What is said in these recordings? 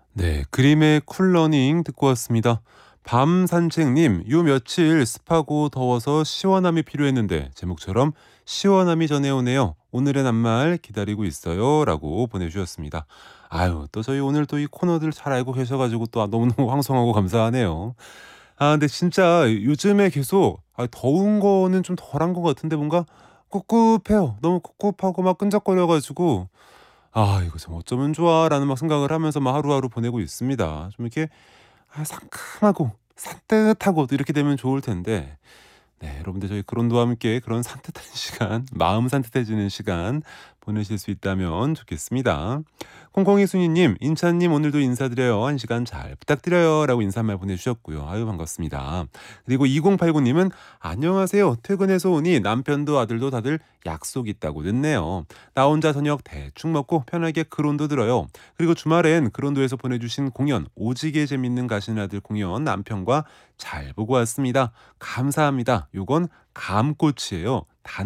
네, 그림의 쿨러닝 듣고 왔습니다. 밤 산책님, 요 며칠 습하고 더워서 시원함이 필요했는데 제목처럼 시원함이 전해오네요. 오늘의 낱말 기다리고 있어요. 라고 보내주셨습니다. 아유, 또 저희 오늘 또 이 코너들 잘 알고 계셔가지고 또 너무너무 황송하고 감사하네요. 근데 진짜 요즘에 계속 더운 거는 좀 덜한 것 같은데 뭔가 꿉꿉해요. 너무 꿉꿉하고 막 끈적거려가지고 이거 참 어쩌면 좋아라는 막 생각을 하면서 막 하루하루 보내고 있습니다. 좀 이렇게 상큼하고 산뜻하고 또 이렇게 되면 좋을 텐데 네, 여러분들 저희 그런도와 함께 그런 산뜻한 시간, 마음 산뜻해지는 시간 보내실 수 있다면 좋겠습니다. 콩콩이 순이님, 인찬님 오늘도 인사드려요. 한 시간 잘 부탁드려요. 라고 인사 말 보내주셨고요. 아유 반갑습니다. 그리고 2089님은 안녕하세요. 퇴근해서 오니 남편도 아들도 다들 약속 있다고 늦네요. 나 혼자 저녁 대충 먹고 편하게 그론도 들어요. 그리고 주말엔 그론도에서 보내주신 공연 오지게 재밌는 가시는 아들 공연 남편과 잘 보고 왔습니다. 감사합니다. 요건 감꽃이에요.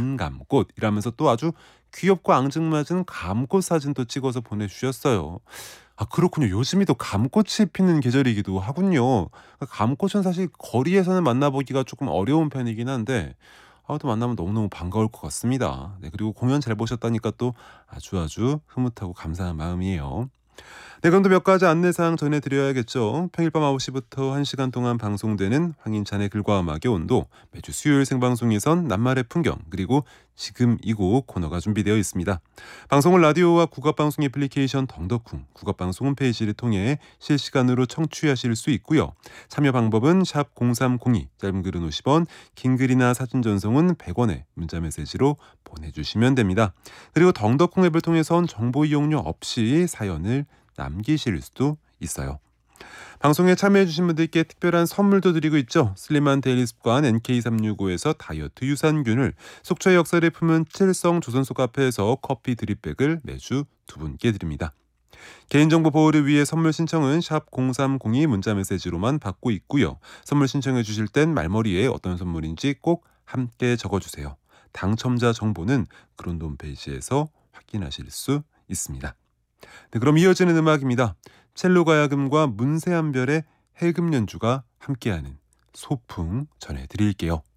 단감꽃 이라면서 또 아주 귀엽고 앙증맞은 감꽃 사진도 찍어서 보내주셨어요. 그렇군요. 요즘이 또 감꽃이 피는 계절이기도 하군요. 감꽃은 사실 거리에서는 만나보기가 조금 어려운 편이긴 한데 또 만나면 너무너무 반가울 것 같습니다. 네, 그리고 공연 잘 보셨다니까 또 아주 흐뭇하고 감사한 마음이에요. 네, 그럼 또 몇 가지 안내사항 전해드려야겠죠. 평일 밤 9시부터 1시간 동안 방송되는 황인찬의 글과 음악의 온도, 매주 수요일 생방송에선 낱말의 풍경, 그리고 지금 이 곡 코너가 준비되어 있습니다. 방송은 라디오와 국악방송 애플리케이션 덩덕쿵, 국악방송 홈페이지를 통해 실시간으로 청취하실 수 있고요. 참여 방법은 샵 0302, 짧은 글은 50원, 긴 글이나 사진 전송은 100원에 문자메시지로 보내주시면 됩니다. 그리고 덩덕쿵 앱을 통해선 정보 이용료 없이 사연을 남기실 수도 있어요. 방송에 참여해주신 분들께 특별한 선물도 드리고 있죠. 슬림한 데일리 습관 NK365에서 다이어트 유산균을, 속초의 역사를 품은 칠성 조선소 카페에서 커피 드립백을 매주 두 분께 드립니다. 개인정보 보호를 위해 선물 신청은 샵 0302 문자메시지로만 받고 있고요. 선물 신청해 주실 땐 말머리에 어떤 선물인지 꼭 함께 적어주세요. 당첨자 정보는 그런도 홈페이지에서 확인하실 수 있습니다. 네, 그럼 이어지는 음악입니다. 첼로 가야금과 문세한별의 해금 연주가 함께하는 소풍 전해드릴게요.